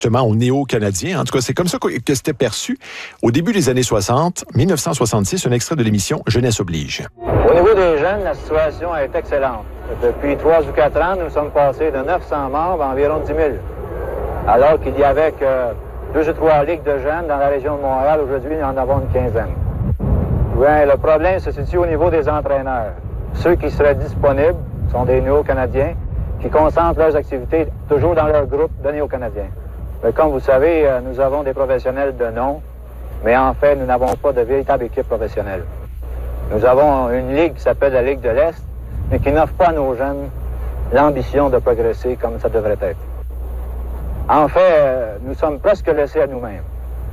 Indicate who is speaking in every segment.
Speaker 1: justement aux néo-Canadiens. En tout cas, c'est comme ça que c'était perçu. Au début des années 60, 1966, un extrait de l'émission Jeunesse oblige.
Speaker 2: Au niveau des jeunes, la situation est excellente. Depuis 3 ou 4 ans, nous sommes passés de 900 membres à environ 10 000. Alors qu'il y avait que 2 ou 3 ligues de jeunes dans la région de Montréal. Aujourd'hui, nous en avons une quinzaine. Bien, le problème se situe au niveau des entraîneurs. Ceux qui seraient disponibles sont des néo-Canadiens qui concentrent leurs activités toujours dans leur groupe de néo-Canadiens. Mais comme vous savez, nous avons des professionnels de nom, mais en fait, nous n'avons pas de véritable équipe professionnelle. Nous avons une ligue qui s'appelle la Ligue de l'Est, mais qui n'offre pas à nos jeunes l'ambition de progresser comme ça devrait être. En fait, nous sommes presque laissés à nous-mêmes.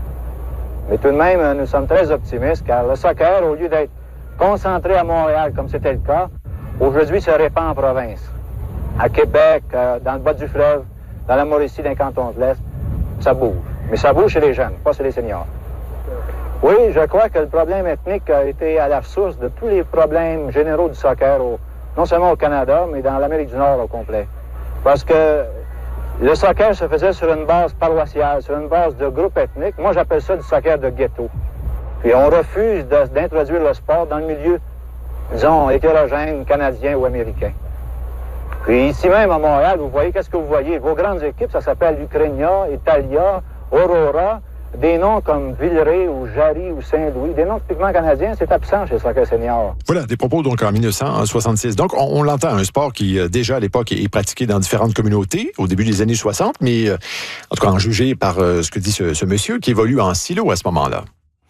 Speaker 2: Mais tout de même, nous sommes très optimistes, car le soccer, au lieu d'être concentré à Montréal, comme c'était le cas, aujourd'hui se répand en province. À Québec, dans le bas du fleuve, dans la Mauricie, dans les cantons de l'Est, ça bouge. Mais ça bouge chez les jeunes, pas chez les seniors. Oui, je crois que le problème ethnique a été à la source de tous les problèmes généraux du soccer, non seulement au Canada, mais dans l'Amérique du Nord au complet. Parce que le soccer se faisait sur une base paroissiale, sur une base de groupe ethnique. Moi, j'appelle ça du soccer de ghetto. Puis on refuse d'introduire le sport dans le milieu, disons, hétérogène, canadien ou américain. Puis ici même à Montréal, vous voyez, qu'est-ce que vous voyez? Vos grandes équipes, ça s'appelle Ukrainia, Italia, Aurora, des noms comme Villeray ou Jarry ou Saint-Louis, des noms typiquement canadiens, c'est absent chez le soccer senior.
Speaker 1: Voilà, des propos donc en 1966. Donc, on l'entend, un sport qui, déjà à l'époque, est pratiqué dans différentes communautés, au début des années 60, mais en tout cas, en jugé par ce que dit ce monsieur, qui évolue en silo à ce moment-là.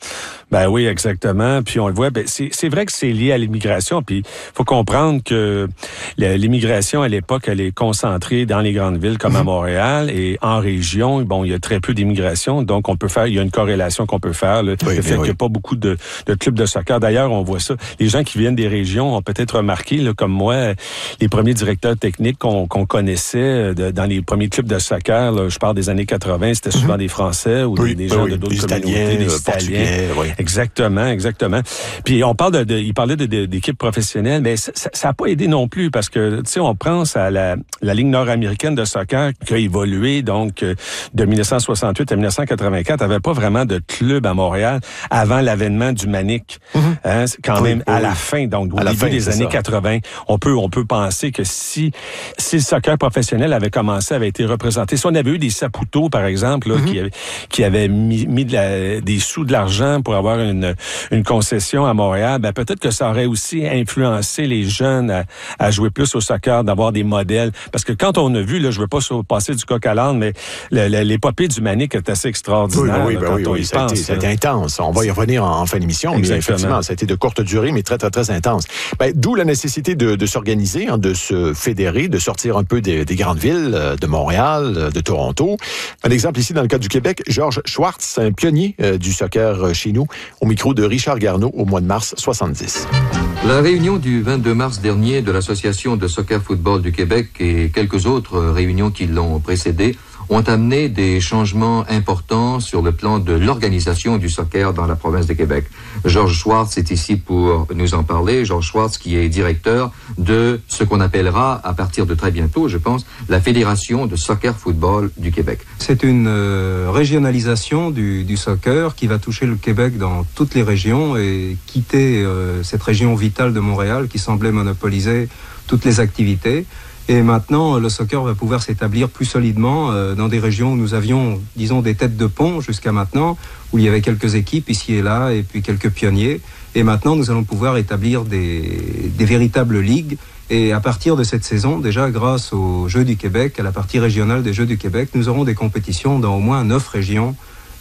Speaker 3: Ben oui, exactement. Puis on le voit, c'est vrai que c'est lié à l'immigration. Puis faut comprendre que l'immigration à l'époque, elle est concentrée dans les grandes villes comme à Montréal et en région. Bon, il y a très peu d'immigration, donc il y a une corrélation qu'on peut faire. Là, le fait qu'il n'y a pas beaucoup de clubs de soccer. D'ailleurs, on voit ça. Les gens qui viennent des régions ont peut-être remarqué, là, comme moi, les premiers directeurs techniques qu'on connaissait dans les premiers clubs de soccer. Là, je parle des années 80, c'était souvent des Français ou des gens de d'autres communautés, des Italiens. Exactement. Puis on parle il parlait d'équipes professionnelles, mais ça n'a pas aidé non plus parce que, tu sais, on pense à la Ligue nord-américaine de soccer qui a évolué, donc, de 1968 à 1984, avait pas vraiment de club à Montréal avant l'avènement du Manic. Hein, quand même à la fin, donc au début des années 80, on peut penser que si le soccer professionnel avait été représenté, si on avait eu des Saputo, par exemple, là, qui avaient mis des sous de l'argent pour avoir une concession à Montréal, ben peut-être que ça aurait aussi influencé les jeunes à jouer plus au soccer, d'avoir des modèles. Parce que quand on a vu, là, je veux pas passer du coq à l'âne, mais l'épopée du Manic est assez extraordinaire.
Speaker 1: Oui, ça a été intense. On va y revenir en fin d'émission, mais effectivement, ça a été de courte durée, mais très, très, très intense. D'où la nécessité de s'organiser, de se fédérer, de sortir un peu des grandes villes, de Montréal, de Toronto. Un exemple ici, dans le cas du Québec, Georges Schwartz, un pionnier du soccer chez nous, au micro de Richard Garneau au mois de mars 70.
Speaker 4: La réunion du 22 mars dernier de l'Association de soccer football du Québec et quelques autres réunions qui l'ont précédée ont amené des changements importants sur le plan de l'organisation du soccer dans la province de Québec. Georges Schwartz est ici pour nous en parler. Georges Schwartz qui est directeur de ce qu'on appellera, à partir de très bientôt, je pense, la Fédération de soccer football du Québec.
Speaker 5: C'est une régionalisation du soccer qui va toucher le Québec dans toutes les régions et quitter cette région vitale de Montréal qui semblait monopoliser toutes les activités. Et maintenant, le soccer va pouvoir s'établir plus solidement dans des régions où nous avions, disons, des têtes de pont jusqu'à maintenant, où il y avait quelques équipes ici et là, et puis quelques pionniers. Et maintenant, nous allons pouvoir établir des véritables ligues. Et à partir de cette saison, déjà grâce aux Jeux du Québec, à la partie régionale des Jeux du Québec, nous aurons des compétitions dans au moins 9 régions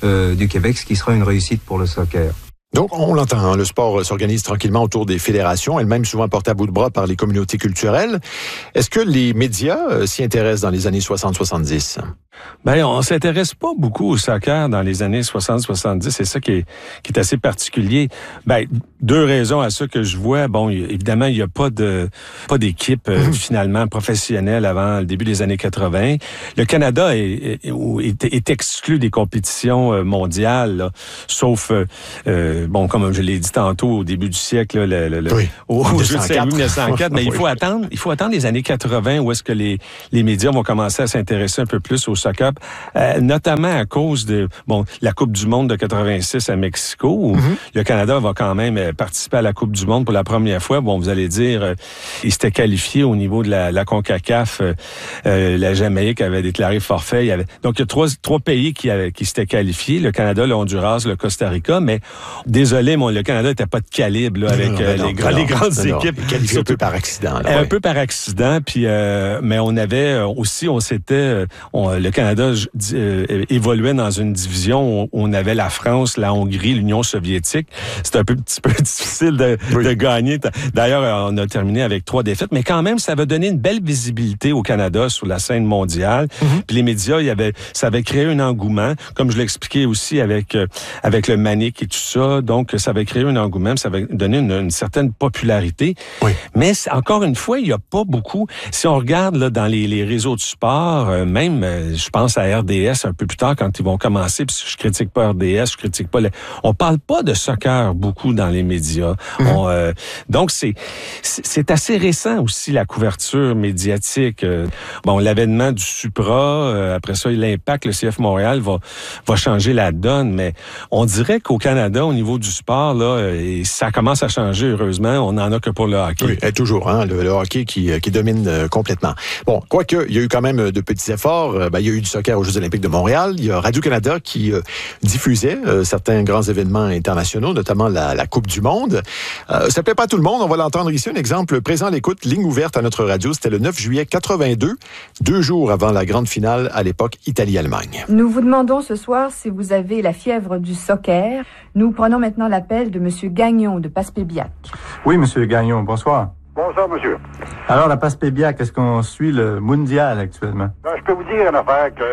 Speaker 5: du Québec, ce qui sera une réussite pour le soccer.
Speaker 1: Donc, on l'entend, le sport s'organise tranquillement autour des fédérations, elles-mêmes souvent portées à bout de bras par les communautés culturelles. Est-ce que les médias s'y intéressent dans les années 60-70?
Speaker 3: On s'intéresse pas beaucoup au soccer dans les années 60-70. C'est ça qui est assez particulier. 2 raisons à ça que je vois. Bon, évidemment, il y a pas d'équipe finalement professionnelle avant le début des années 80. Le Canada est exclu des compétitions mondiales, là, sauf bon, comme je l'ai dit tantôt, au début du siècle, au jeu de Saint-Louis 1904, mais il faut attendre les années 80 où est-ce que les médias vont commencer à s'intéresser un peu plus au soccer, notamment à cause de la Coupe du monde de 86 à Mexico, où le Canada va quand même participer à la Coupe du monde pour la première fois. Bon, vous allez dire, il s'était qualifié au niveau de la CONCACAF. La Jamaïque avait déclaré forfait. Donc, il y a trois pays qui s'étaient qualifiés, le Canada, le Honduras, le Costa Rica, mais désolé, le Canada n'était pas de calibre là, avec les grandes équipes.
Speaker 1: Qualifié un peu par accident.
Speaker 3: Un peu par accident, puis mais on avait aussi, le Canada évoluait dans une division où on avait la France, la Hongrie, l'Union soviétique. C'était un petit peu difficile de gagner. D'ailleurs, on a terminé avec 3 défaites, mais quand même, ça va donner une belle visibilité au Canada sur la scène mondiale. Puis les médias, ça avait créé un engouement, comme je l'expliquais aussi avec le Manic et tout ça. Donc, ça avait créé un engouement, ça avait donné une certaine popularité. Oui. Mais encore une fois, il n'y a pas beaucoup. Si on regarde là, dans les réseaux de sport, même, je pense à RDS un peu plus tard quand ils vont commencer, puis je critique pas RDS, je critique pas... On parle pas de soccer beaucoup dans les médias. Donc, c'est assez récent aussi, la couverture médiatique. L'avènement du Supra, après ça, l'Impact, le CF Montréal va changer la donne, mais on dirait qu'au Canada, au niveau du sport, là, ça commence à changer, heureusement. On n'en a que pour le hockey.
Speaker 1: Oui, toujours, le hockey qui domine complètement. Bon, quoique, il y a eu quand même de petits efforts. Il y a eu du soccer aux Jeux olympiques de Montréal. Il y a Radio-Canada qui diffusait certains grands événements internationaux, notamment la Coupe du monde. Ça plaît pas à tout le monde. On va l'entendre ici. Un exemple présent à l'écoute, ligne ouverte à notre radio. C'était le 9 juillet 82, 2 jours avant la grande finale, à l'époque Italie-Allemagne.
Speaker 6: Nous vous demandons ce soir si vous avez la fièvre du soccer. Nous prenons maintenant l'appel de M. Gagnon de Passepébiac.
Speaker 7: Oui, M. Gagnon, bonsoir.
Speaker 8: Bonsoir, monsieur.
Speaker 7: Alors, à Passepébiac, est-ce qu'on suit le mondial actuellement?
Speaker 8: Je peux vous dire une affaire que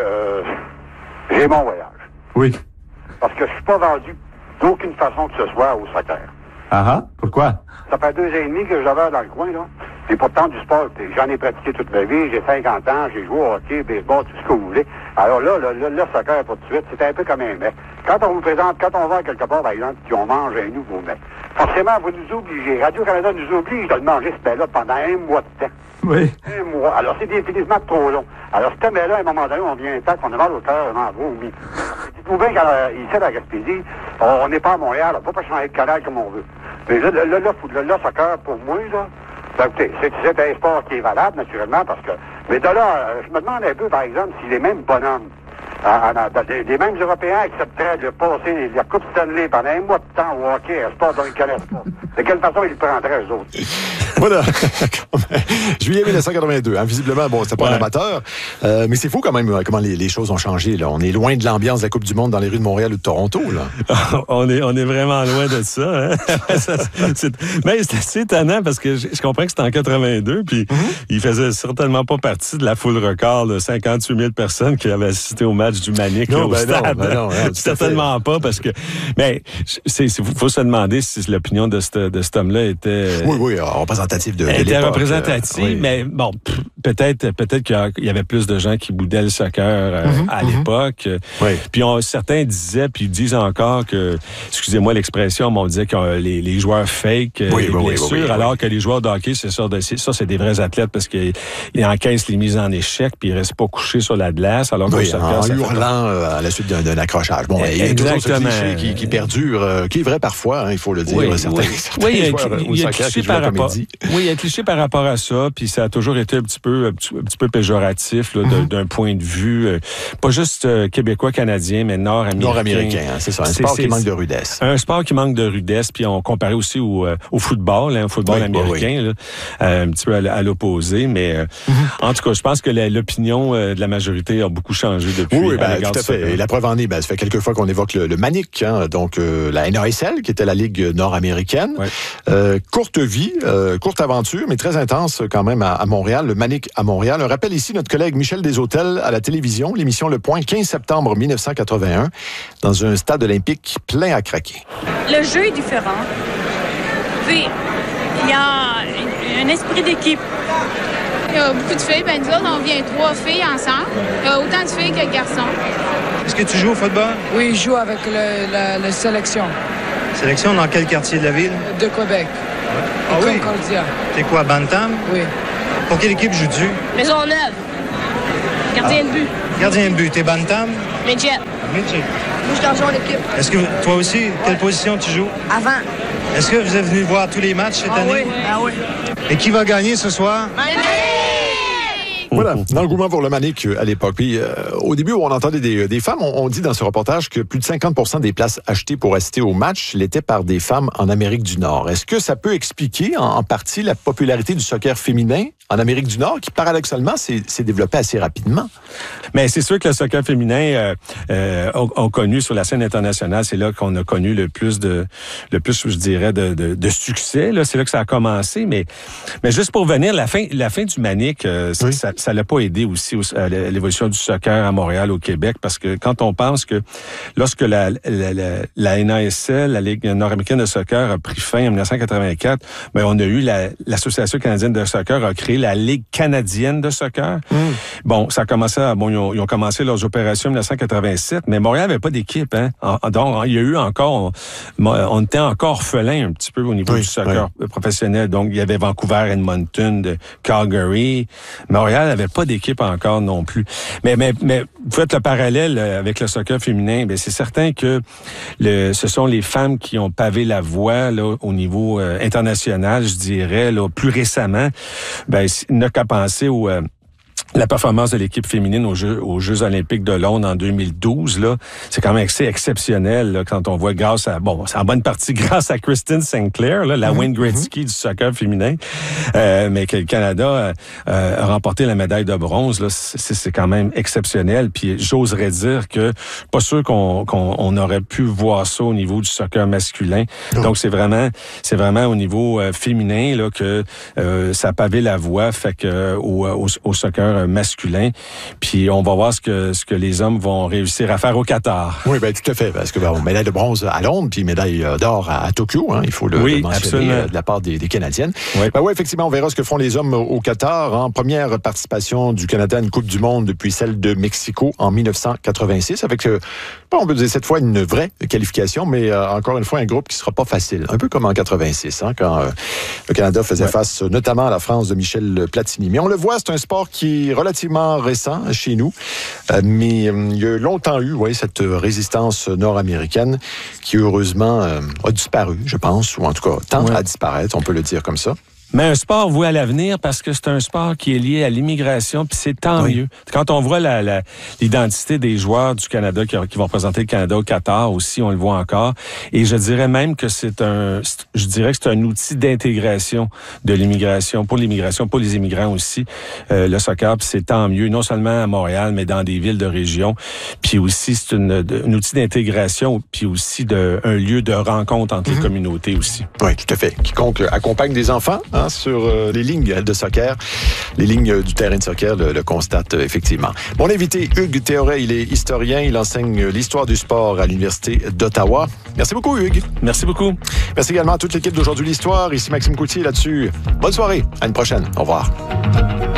Speaker 8: j'ai mon voyage.
Speaker 7: Oui.
Speaker 8: Parce que je suis pas vendu d'aucune façon que ce soit au soccer.
Speaker 7: Ah, pourquoi?
Speaker 8: Ça fait 2 ans et demi que j'avais dans le coin, là. C'est pourtant du sport. J'en ai pratiqué toute ma vie. J'ai 50 ans. J'ai joué au hockey, baseball, tout ce que vous voulez. Alors là, le soccer, pas tout de suite, c'est un peu comme un mets. Quand on va quelque part, par exemple, puis on mange un nouveau mets, forcément, vous nous obligez. Radio-Canada nous oblige de le manger, ce mets-là, pendant 1 mois de temps.
Speaker 7: Oui.
Speaker 8: 1 mois. Alors, c'est définitivement trop long. Alors, ce mets-là, à un moment donné, on vient un temps qu'on a mal au cœur, on en vomi. Dites-vous bien qu'ici, à la Gaspésie, on n'est pas à Montréal, on ne peut pas changer de canal comme on veut. Mais là, le soccer, pour moi, là, écoutez, c'est un sport qui est valable, naturellement, parce que... Mais de là, je me demande un peu, par exemple, si les mêmes bonhommes, les mêmes Européens accepteraient de passer la Coupe Stanley pendant 1 mois de temps au hockey, un sport dont ils ne connaissent pas. De quelle façon ils le prendraient, eux autres?
Speaker 1: Voilà. Juillet 1982. Visiblement, c'était pas un amateur. Mais c'est fou quand même comment les choses ont changé. Là. On est loin de l'ambiance de la Coupe du monde dans les rues de Montréal ou de Toronto. Là.
Speaker 3: on est vraiment loin de ça. Hein? Mais c'est assez étonnant parce que je comprends que c'était en 82, puis il faisait certainement pas partie de la foule record de 58 000 personnes qui avaient assisté au match du Manic au stade. Non, certainement pas, parce que... Mais il faut se demander si l'opinion de cet homme-là était...
Speaker 1: Oui, représentative de l'époque.
Speaker 3: Était représentative, mais bon, peut-être qu'il y avait plus de gens qui boudaient le soccer à l'époque. Puis certains disaient, puis ils disent encore que, excusez-moi l'expression, mais on disait que les joueurs fake, les blessures, alors que les joueurs de hockey, c'est des vrais athlètes parce qu'ils encaissent les mises en échec, puis ils restent pas couchés sur la glace, alors que le soccer,
Speaker 1: en hurlant à la suite d'un accrochage. Bon, il y a toujours ce cliché qui perdure, qui est vrai parfois, il faut le dire.
Speaker 3: Il y a un cliché par rapport à ça, puis ça a toujours été un petit peu péjoratif là, d'un point de vue, pas juste québécois, canadien, mais nord-américain.
Speaker 1: C'est ça, un sport qui manque de rudesse.
Speaker 3: Un sport qui manque de rudesse, puis on comparait aussi au football, au football américain, là, un petit peu à l'opposé, mais en tout cas, je pense que l'opinion de la majorité a beaucoup changé depuis.
Speaker 1: Oui, tout à fait. Et la preuve en est, ça fait quelques fois qu'on évoque le Manic, donc la NASL, qui était la Ligue nord-américaine. Courte vie, courte aventure, mais très intense quand même à Montréal, le Manic à Montréal. Un rappel ici, notre collègue Michel Deshôtels à la télévision, l'émission Le Point, 15 septembre 1981, dans un stade olympique plein à craquer.
Speaker 9: Le jeu est différent. Puis, il y a un esprit d'équipe. Il y a beaucoup de filles. Nous autres, on vient 3 filles ensemble. Il y a autant de filles que de garçons.
Speaker 10: Est-ce que tu joues au football?
Speaker 11: Oui, je joue avec la sélection.
Speaker 10: Sélection dans quel quartier de la ville?
Speaker 11: De Québec.
Speaker 10: Ah oui?
Speaker 11: Concordia.
Speaker 10: T'es quoi, Bantam?
Speaker 11: Oui.
Speaker 10: Pour quelle équipe joues-tu?
Speaker 9: Maisonneuve. Gardien de but.
Speaker 10: Gardien de but. T'es Bantam?
Speaker 9: Midget.
Speaker 10: Midget.
Speaker 9: Moi, je suis dans l'équipe.
Speaker 10: Est-ce que toi aussi, quelle position tu joues?
Speaker 9: Avant.
Speaker 10: Est-ce que vous êtes venu voir tous les matchs cette année?
Speaker 9: Ah oui.
Speaker 10: Et qui va gagner ce soir?
Speaker 1: Voilà, l'engouement pour le Manic à l'époque. Puis, au début, où on entendait des femmes, on dit dans ce reportage que plus de 50% des places achetées pour assister au match l'étaient par des femmes en Amérique du Nord. Est-ce que ça peut expliquer en partie la popularité du soccer féminin en Amérique du Nord, qui paradoxalement s'est développé assez rapidement?
Speaker 3: Mais c'est sûr que le soccer féminin a connu sur la scène internationale, c'est là qu'on a connu le plus, je dirais, de succès. Là, c'est là que ça a commencé. Mais juste pour venir, la fin du Manic, oui. Ça l'a pas aidé aussi à l'évolution du soccer à Montréal, au Québec, parce que quand on pense que lorsque la NASL, la Ligue nord-américaine de soccer, a pris fin en 1984, ben on a eu l'Association canadienne de soccer a créé la Ligue canadienne de soccer. Bon, ça a commencé ils ont commencé leurs opérations en 1987, mais Montréal n'avait pas d'équipe, hein. Donc, il y a eu encore, on était encore orphelin un petit peu au niveau du soccer professionnel. Donc, il y avait Vancouver, Edmonton, Calgary. Montréal n'avait pas d'équipe encore non plus. Mais vous faites le parallèle avec le soccer féminin, bien, c'est certain que ce sont les femmes qui ont pavé la voie là, au niveau international, je dirais, là, plus récemment. Ben, il n'a qu'à penser la performance de l'équipe féminine aux Jeux olympiques de Londres en 2012, là, c'est quand même assez exceptionnel là, quand on voit c'est en bonne partie grâce à Kristen Sinclair, là, la Wayne Gretzky du soccer féminin, mais que le Canada a remporté la médaille de bronze, là, c'est quand même exceptionnel. Puis j'oserais dire que pas sûr qu'on aurait pu voir ça au niveau du soccer masculin. Donc c'est vraiment au niveau féminin là que ça a pavé la voie, fait que au soccer masculin. Puis on va voir ce que les hommes vont réussir à faire au Qatar.
Speaker 1: Oui, bien tout à fait. Parce que médaille de bronze à Londres, puis médaille d'or à Tokyo, hein, il faut le mentionner de la part des Canadiennes. Oui. Ben oui, effectivement, on verra ce que font les hommes au Qatar. En première participation du Canada à une Coupe du Monde depuis celle de Mexico en 1986, avec, on peut dire cette fois une vraie qualification, mais encore une fois, un groupe qui sera pas facile. Un peu comme en 86, hein, quand le Canada faisait face notamment à la France de Michel Platini. Mais on le voit, c'est un sport qui est relativement récent chez nous, mais il y a longtemps eu cette résistance nord-américaine qui heureusement a disparu, je pense, ou en tout cas tend à disparaître, on peut le dire comme ça.
Speaker 3: Mais un sport voué à l'avenir parce que c'est un sport qui est lié à l'immigration, puis c'est tant mieux. Quand on voit l'identité des joueurs du Canada qui vont représenter le Canada au Qatar aussi, on le voit encore. Et je dirais même que c'est un outil d'intégration de l'immigration, pour les immigrants aussi. Le soccer, puis c'est tant mieux, non seulement à Montréal, mais dans des villes de région. Puis aussi, c'est un outil d'intégration, puis aussi un lieu de rencontre entre les communautés aussi.
Speaker 1: Oui, tout à fait. Quiconque accompagne des enfants, sur les lignes de soccer, les lignes du terrain de soccer le constate effectivement. Mon invité, Hugues Théoret, il est historien, il enseigne l'histoire du sport à l'Université d'Ottawa. Merci beaucoup, Hugues.
Speaker 3: Merci beaucoup.
Speaker 1: Merci également à toute l'équipe d'Aujourd'hui l'Histoire. Ici Maxime Coutier là-dessus. Bonne soirée. À une prochaine. Au revoir.